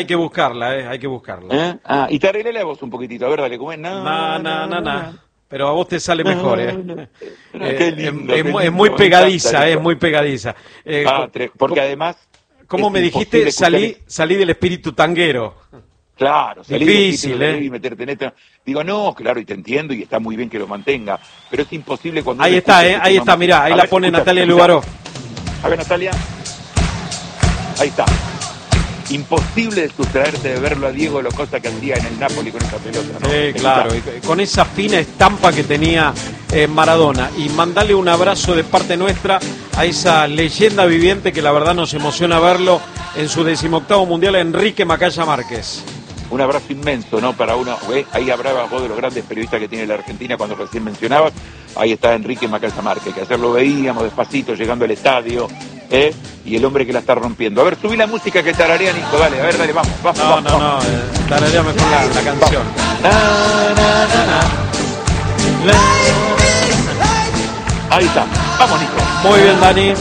Hay que buscarla, hay que buscarla. Y te arreglé la voz un poquitito, a ver, dale, ¿cómo es? Na. Pero a vos te sale mejor, Qué lindo, es muy pegadiza, es muy pegadiza. Porque además... ¿Cómo me dijiste? Salí del espíritu tanguero. Claro, salí difícil, y meterte en esto. Digo, no, claro, y te entiendo, y está muy bien que lo mantenga, pero es imposible cuando... Ahí está, mirá, ahí la pone Natalia Lubaró. A ver, Natalia. Ahí está. Imposible de sustraerte de verlo a Diego, lo cosa que hacía en el Napoli con esa pelota, ¿no? Sí, claro, y con esa fina estampa que tenía Maradona. Y mandale un abrazo de parte nuestra a esa leyenda viviente que la verdad nos emociona verlo en su 18º Mundial, Enrique Macaya Márquez. Un abrazo inmenso, ¿no? Para uno, ahí hablabas vos de los grandes periodistas que tiene la Argentina cuando recién mencionabas. Ahí está Enrique Macaya Márquez, que ayer lo veíamos despacito llegando al estadio, y el hombre que la está rompiendo. A ver, subí la música que tararea, Nico, dale, a ver, dale, vamos. No, tararea mejor la canción. Ahí está, vamos, Nico. Muy bien, Dani,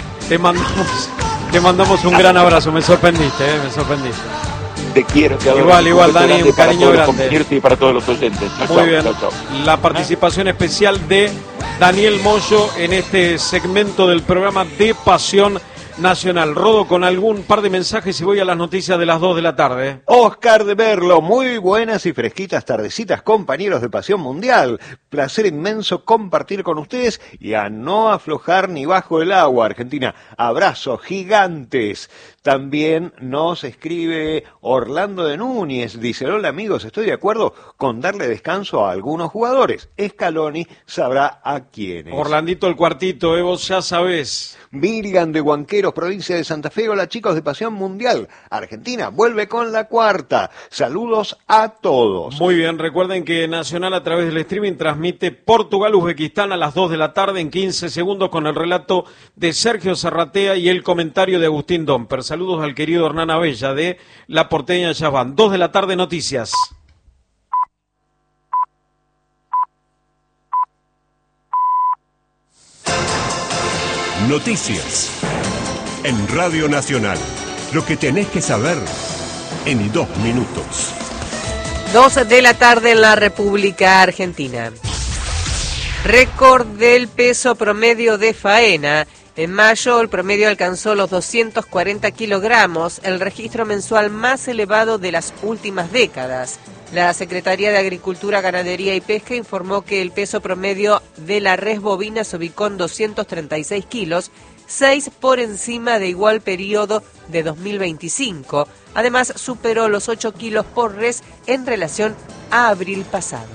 te mandamos un gran abrazo, me sorprendiste. Te quiero, te adoro. Igual, Dani, un cariño grande. Y para todos los oyentes. Muy bien. Chau. La participación especial de Daniel Moyo en este segmento del programa de Pasión Nacional. Rodo con algún par de mensajes y voy a las noticias de las 2 de la tarde. Oscar de Merlo, muy buenas y fresquitas tardecitas, compañeros de Pasión Mundial. Placer inmenso compartir con ustedes y a no aflojar ni bajo el agua, Argentina. Abrazos gigantes. También nos escribe Orlando de Núñez, dice: hola amigos, estoy de acuerdo con darle descanso a algunos jugadores. Scaloni sabrá a quiénes. Orlandito el cuartito, vos ya sabés. Miriam de Huanqueros, provincia de Santa Fe. Hola chicos de Pasión Mundial. Argentina vuelve con la cuarta. Saludos a todos. Muy bien, recuerden que Nacional a través del streaming transmite Portugal-Uzbekistán a las 2 de la tarde en 15 segundos con el relato de Sergio Zarratea y el comentario de Agustín Domper. Saludos al querido Hernán Abella de La Porteña Yaván. 2 de la tarde, noticias. Noticias en Radio Nacional. Lo que tenés que saber en 2 minutos. 2 de la tarde en la República Argentina. Récord del peso promedio de faena. En mayo el promedio alcanzó los 240 kilogramos, el registro mensual más elevado de las últimas décadas. La Secretaría de Agricultura, Ganadería y Pesca informó que el peso promedio de la res bovina se ubicó en 236 kilos, 6 por encima de igual periodo de 2025. Además, superó los 8 kilos por res en relación a abril pasado.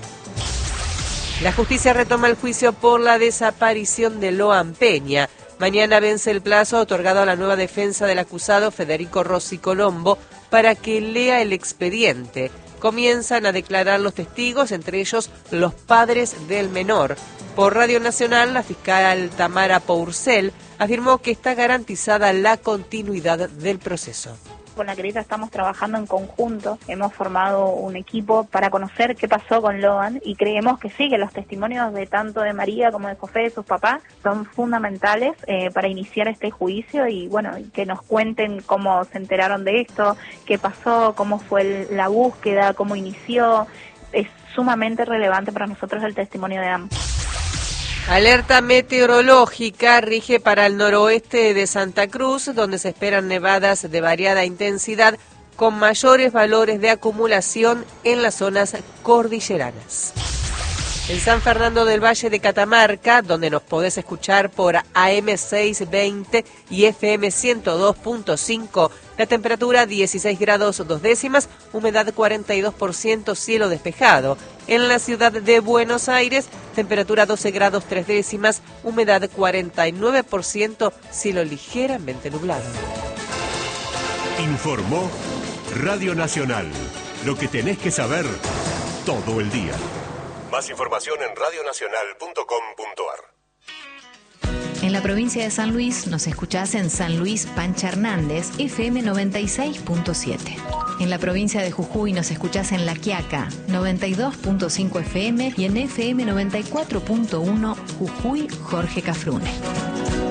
La justicia retoma el juicio por la desaparición de Loan Peña. Mañana vence el plazo otorgado a la nueva defensa del acusado Federico Rossi Colombo para que lea el expediente. Comienzan a declarar los testigos, entre ellos los padres del menor. Por Radio Nacional, la fiscal Tamara Pourcel afirmó que está garantizada la continuidad del proceso. Con la querella estamos trabajando en conjunto, hemos formado un equipo para conocer qué pasó con Loan y creemos que sí, que los testimonios de tanto de María como de José, de sus papás, son fundamentales para iniciar este juicio y bueno, que nos cuenten cómo se enteraron de esto, qué pasó, cómo fue la búsqueda, cómo inició. Es sumamente relevante para nosotros el testimonio de ambos. Alerta meteorológica rige para el noroeste de Santa Cruz, donde se esperan nevadas de variada intensidad con mayores valores de acumulación en las zonas cordilleranas. En San Fernando del Valle de Catamarca, donde nos podés escuchar por AM620 y FM 102.5, la temperatura 16 grados 2 décimas, humedad 42%, cielo despejado. En la ciudad de Buenos Aires, temperatura 12 grados 3 décimas, humedad 49%, cielo ligeramente nublado. Informó Radio Nacional. Lo que tenés que saber todo el día. Más información en radionacional.com.ar. En la provincia de San Luis nos escuchás en San Luis Pancha Hernández, FM 96.7. En la provincia de Jujuy nos escuchás en La Quiaca, 92.5 FM y en FM 94.1 Jujuy Jorge Cafrune.